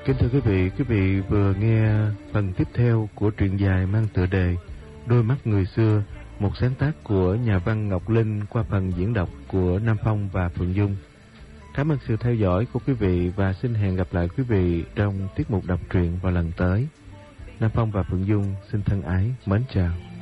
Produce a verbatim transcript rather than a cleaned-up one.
Kính thưa quý vị, quý vị vừa nghe phần tiếp theo của truyện dài mang tựa đề Đôi mắt người xưa, một sáng tác của nhà văn Ngọc Linh qua phần diễn đọc của Nam Phong và Phượng Dung. Cảm ơn sự theo dõi của quý vị và xin hẹn gặp lại quý vị trong tiết mục đọc truyện vào lần tới. Nam Phong và Phượng Dung xin thân ái mến chào.